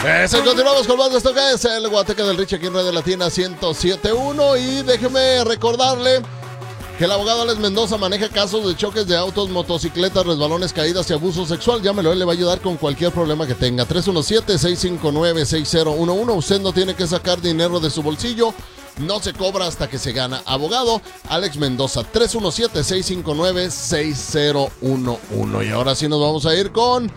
Continuamos con más de esto que es el Guateque del Rich aquí en Radio Latina 107.1. Y déjeme recordarle que el abogado Alex Mendoza maneja casos de choques de autos, motocicletas, resbalones, caídas y abuso sexual. Llámelo, él le va a ayudar con cualquier problema que tenga. 317-659-6011. Usted no tiene que sacar dinero de su bolsillo. No se cobra hasta que se gana. Abogado Alex Mendoza, 317-659-6011. Y ahora sí nos vamos a ir con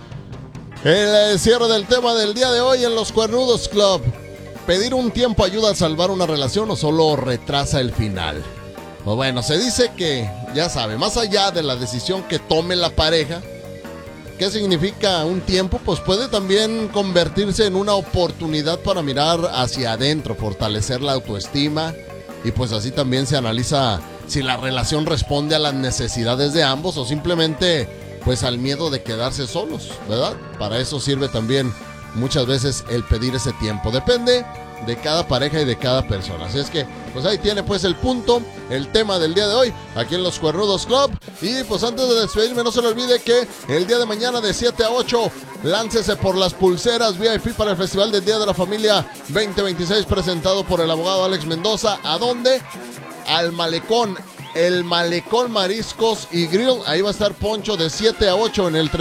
el cierre del tema del día de hoy en Los Cuernudos Club. ¿Pedir un tiempo ayuda a salvar una relación o solo retrasa el final? Pues bueno, se dice que, ya sabe, más allá de la decisión que tome la pareja, ¿qué significa un tiempo? Pues puede también convertirse en una oportunidad para mirar hacia adentro, fortalecer la autoestima, y pues así también se analiza si la relación responde a las necesidades de ambos o simplemente pues al miedo de quedarse solos, ¿verdad? Para eso sirve también muchas veces el pedir ese tiempo. Depende de cada pareja y de cada persona. Así es que, pues ahí tiene pues el punto, el tema del día de hoy, aquí en Los Cuernudos Club. Y pues antes de despedirme, no se le olvide que el día de mañana de 7 a 8, láncese por las pulseras VIP para el Festival del Día de la Familia 2026, presentado por el abogado Alex Mendoza. ¿A dónde? Al Malecón. El Malecón Mariscos y Grill. Ahí va a estar Poncho de 7 a 8 en el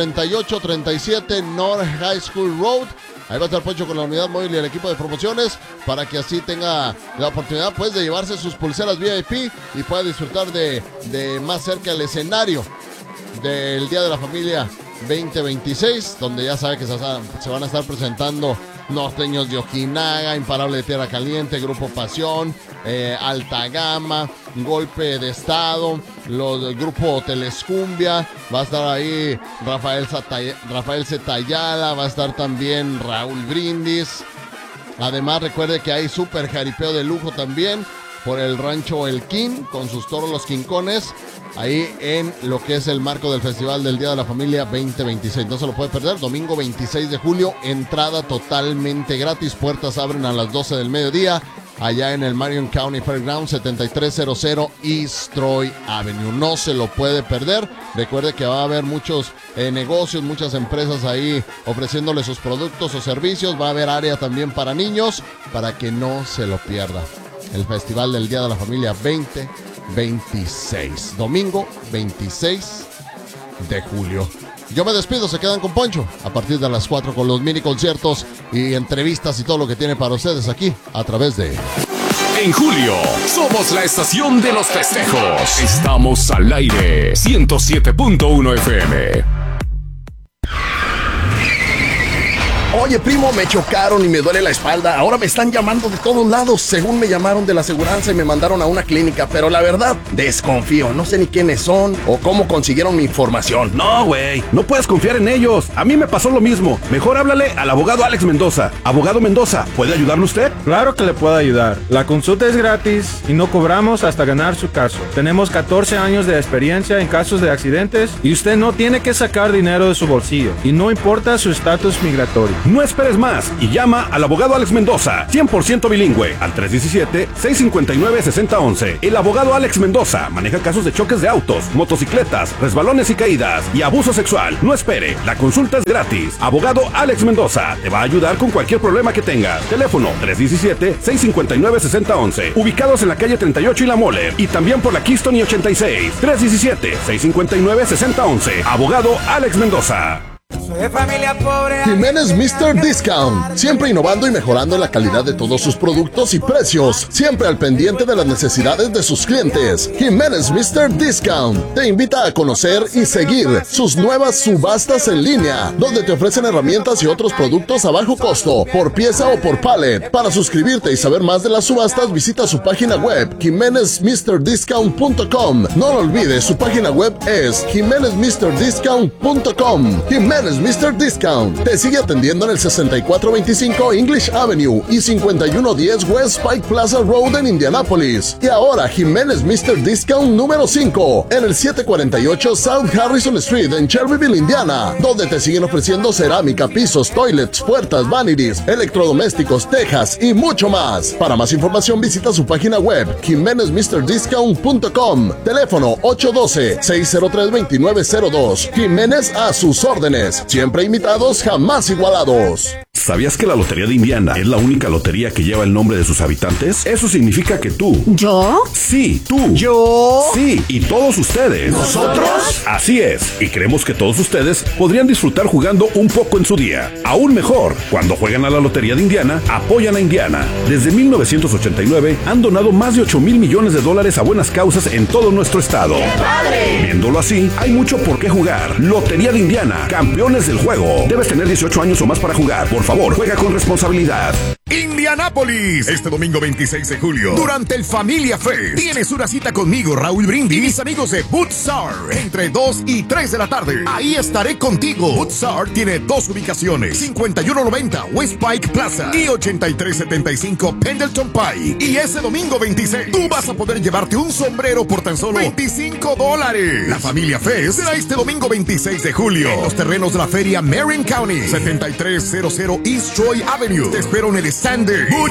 3837 North High School Road. Ahí va a estar Poncho con la unidad móvil y el equipo de promociones para que así tenga la oportunidad pues de llevarse sus pulseras VIP y pueda disfrutar de más cerca el escenario del Día de la Familia 2026, donde ya sabe que se van a estar presentando Norteños de Ojinaga, Imparable de Tierra Caliente, Grupo Pasión, Alta Gama, Golpe de Estado, el Grupo Telescumbia, va a estar ahí Rafael Zetayala, va a estar también Raúl Brindis. Además recuerde que hay super jaripeo de lujo también por el rancho El King, con sus toros los Quincones, ahí en lo que es el marco del Festival del Día de la Familia 2026. No se lo puede perder, domingo 26 de julio, entrada totalmente gratis, puertas abren a las 12 del mediodía, allá en el Marion County Fairground, 7300 East Troy Avenue. No se lo puede perder. Recuerde que va a haber muchos negocios, muchas empresas ahí ofreciéndole sus productos o servicios. Va a haber área también para niños, para que no se lo pierda. El Festival del Día de la Familia 2026, domingo 26 de julio. Yo me despido, se quedan con Poncho a partir de las 4 con los mini conciertos y entrevistas y todo lo que tiene para ustedes aquí a través de... En julio, somos la estación de los festejos. Estamos al aire, 107.1 FM. Oye, primo, me chocaron y me duele la espalda. Ahora me están llamando de todos lados. Según me llamaron de la aseguranza y me mandaron a una clínica. Pero la verdad, desconfío. No sé ni quiénes son o cómo consiguieron mi información. No, güey, no puedes confiar en ellos. A mí me pasó lo mismo. Mejor háblale al abogado Alex Mendoza. Abogado Mendoza, ¿puede ayudarle usted? Claro que le puedo ayudar. La consulta es gratis y no cobramos hasta ganar su caso. Tenemos 14 años de experiencia en casos de accidentes y usted no tiene que sacar dinero de su bolsillo. Y no importa su estatus migratorio. No esperes más y llama al abogado Alex Mendoza, 100% bilingüe, al 317-659-6011. El abogado Alex Mendoza maneja casos de choques de autos, motocicletas, resbalones y caídas y abuso sexual. No espere, la consulta es gratis. Abogado Alex Mendoza te va a ayudar con cualquier problema que tengas. Teléfono 317-659-6011. Ubicados en la calle 38 y La Moller y también por la Keystone y 86. 317-659-6011. Abogado Alex Mendoza. Soy de familia pobre. Jiménez Mr. Discount, siempre innovando y mejorando la calidad de todos sus productos y precios, siempre al pendiente de las necesidades de sus clientes. Jiménez Mr. Discount te invita a conocer y seguir sus nuevas subastas en línea, donde te ofrecen herramientas y otros productos a bajo costo, por pieza o por pallet. Para suscribirte y saber más de las subastas, visita su página web, jimenezmrdiscount.com. No lo olvides, su página web es jimenezmrdiscount.com. Jiménez Mr. Discount te sigue atendiendo en el 6425 English Avenue y 5110 West Pike Plaza Road en Indianapolis. Y ahora Jiménez Mr. Discount número 5 en el 748 South Harrison Street en Shelbyville, Indiana, donde te siguen ofreciendo cerámica, pisos, toilets, puertas, vanities, electrodomésticos, tejas y mucho más. Para más información visita su página web jimenezmrdiscount.com. Teléfono 812-603-2902. Jiménez a sus órdenes. Siempre imitados, jamás igualados. ¿Sabías que la Lotería de Indiana es la única lotería que lleva el nombre de sus habitantes? Eso significa que tú... ¿Yo? Sí, tú. ¿Yo? Sí, y todos ustedes. ¿Nosotros? Así es, y creemos que todos ustedes podrían disfrutar jugando un poco en su día. Aún mejor, cuando juegan a la Lotería de Indiana, apoyan a Indiana. Desde 1989 han donado más de $8,000 millones a buenas causas en todo nuestro estado. ¡Qué padre! Viéndolo así, hay mucho por qué jugar. Lotería de Indiana, campeones del juego. Debes tener 18 años o más para jugar. Por favor, juega con responsabilidad. Indianápolis, este domingo 26 de julio, durante el Familia Fest, tienes una cita conmigo, Raúl Brindis, y mis amigos de Bootsar, entre 2 y 3 de la tarde. Ahí estaré contigo. Bootsar tiene dos ubicaciones, 5190 West Pike Plaza y 8375 Pendleton Pike. Y ese domingo 26, tú vas a poder llevarte un sombrero por tan solo $25. La Familia Fest será este domingo 26 de julio, en los terrenos de la feria Marin County, 7300 East Troy Avenue. Te espero en el stand de